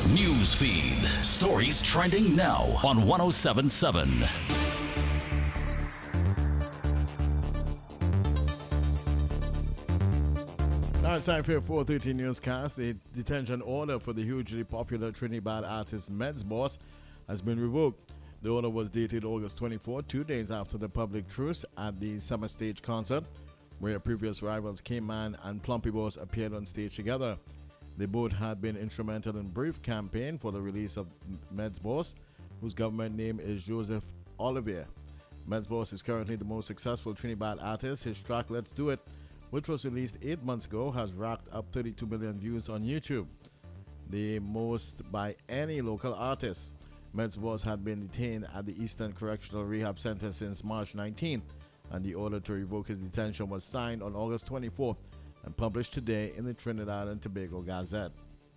News feed. Stories trending now on 1077. Now it's time for your 4:30 newscast. The detention order for the hugely popular Trinidad artist Meds Boss has been revoked. The order was dated August 24, 2 days after the public truce at the Summer Stage concert, where previous rivals K-Man and Plumpy Boss appeared on stage together. They both had been instrumental in brief campaign for the release of Meds Boss, whose government name is Joseph Olivier. Meds Boss is currently the most successful Trinidad artist. His track Let's Do It, which was released 8 months ago, has racked up 32 million views on YouTube, the most by any local artist. Meds Boss had been detained at the Eastern Correctional Rehab Center since March 19th, and the order to revoke his detention was signed on August 24th and published today in the Trinidad and Tobago Gazette.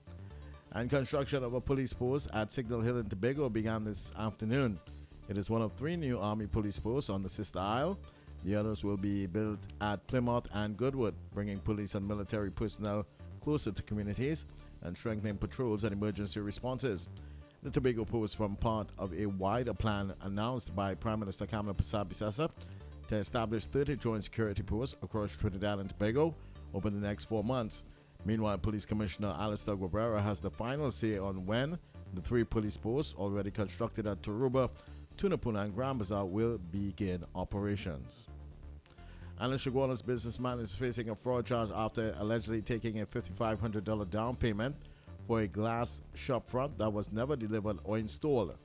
And construction of a police post at Signal Hill in Tobago began this afternoon. It is one of 3 new Army police posts on the sister isle. The others will be built at Plymouth and Goodwood, bringing police and military personnel closer to communities and strengthening patrols and emergency responses. The Tobago post forms part of a wider plan announced by Prime Minister Kamala Persad-Bissessar to establish 30 joint security posts across Trinidad and Tobago over the next 4 months. Meanwhile, Police Commissioner Alistair Guevara has the final say on when the 3 police posts already constructed at Taruba, Tunapuna and Grand Bazaar will begin operations. Alan Shaguana's businessman is facing a fraud charge after allegedly taking a $5,500 down payment for a glass shop front that was never delivered or installed.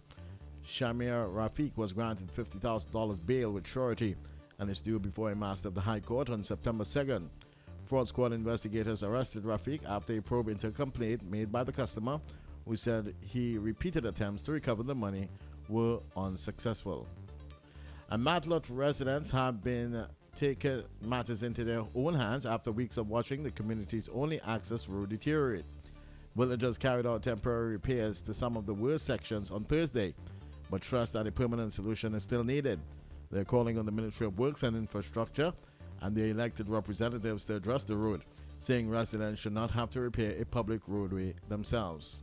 Shamir Rafiq was granted $50,000 bail with surety and is due before a master of the High Court on September 2nd. Fraud squad investigators arrested Rafiq after a probe into a complaint made by the customer, who said he repeated attempts to recover the money were unsuccessful. And Matlot residents have been taking matters into their own hands after weeks of watching the community's only access road deteriorate. Villagers carried out temporary repairs to some of the worst sections on Thursday, but trust that a permanent solution is still needed. They're calling on the Ministry of Works and Infrastructure and their elected representatives to address the road, saying residents should not have to repair a public roadway themselves.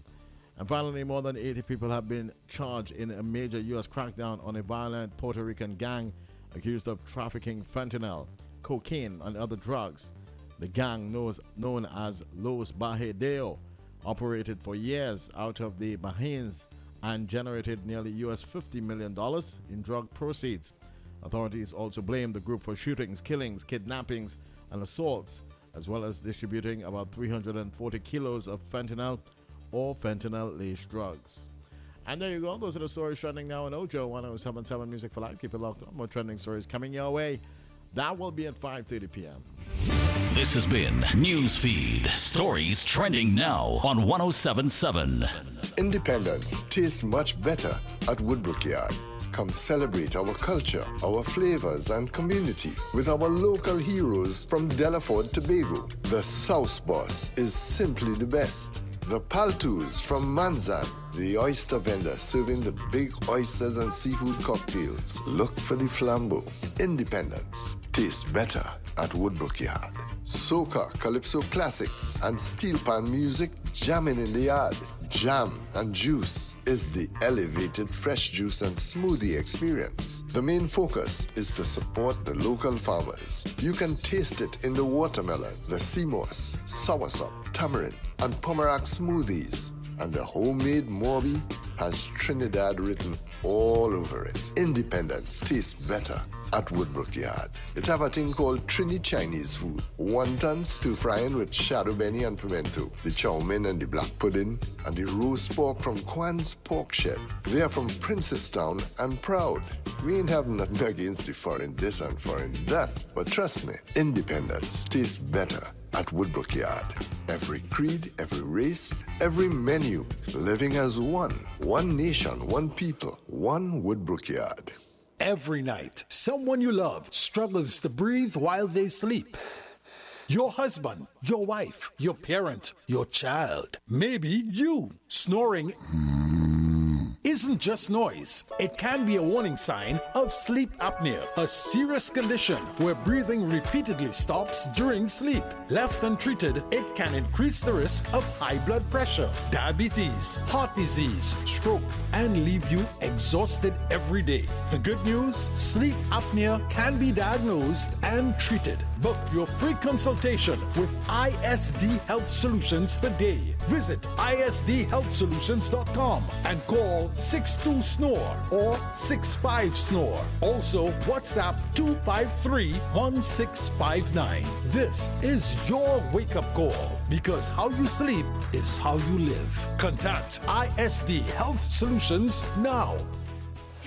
And finally, more than 80 people have been charged in a major U.S. crackdown on a violent Puerto Rican gang accused of trafficking fentanyl, cocaine, and other drugs. The gang, known as Los Bajedeo, operated for years out of the Bahamas and generated nearly US $50 million in drug proceeds. Authorities also blame the group for shootings, killings, kidnappings, and assaults, as well as distributing about 340 kilos of fentanyl or fentanyl-laced drugs. And there you go. Those are the stories trending now on Ojo 1077 Music for Life. Keep it locked on. More trending stories coming your way. That will be at 5:30 p.m. This has been Newsfeed. Stories trending now on 1077. Independence tastes much better at Woodbrook Yard. Come celebrate our culture, our flavors, and community with our local heroes from Delaford, Tobago. The Sauce Boss is simply the best. The Paltus from Manzan, the oyster vendor serving the big oysters and seafood cocktails. Look for the Flambeau. Independence tastes better at Woodbrook Yard. Soca, Calypso classics, and steel pan music jamming in the yard. Jam and juice is the elevated fresh juice and smoothie experience. The main focus is to support the local farmers. You can taste it in the watermelon, the sea moss, soursop, tamarind, and pomerac smoothies. And the homemade Morby has Trinidad written all over it. Independence tastes better at Woodbrook Yard. It have a thing called Trini Chinese food. Wonton stir frying with shadow benny and pimento, the chow mein and the black pudding, and the roast pork from Kwan's Pork Shed. They are from Princestown and proud. We ain't have nothing against the foreign this and foreign that, but trust me, independence tastes better at Woodbrook Yard. Every creed, every race, every menu, living as one. One nation, one people, one Woodbrook Yard. Every night, someone you love struggles to breathe while they sleep. Your husband, your wife, your parent, your child, maybe you, snoring isn't just noise. It can be a warning sign of sleep apnea, a serious condition where breathing repeatedly stops during sleep. Left untreated, it can increase the risk of high blood pressure, diabetes, heart disease, stroke, and leave you exhausted every day. The good news? Sleep apnea can be diagnosed and treated. Book your free consultation with ISD Health Solutions today. Visit isdhealthsolutions.com and call 62-SNORE or 65-SNORE. Also, WhatsApp 253-1659. This is your wake-up call because how you sleep is how you live. Contact ISD Health Solutions now.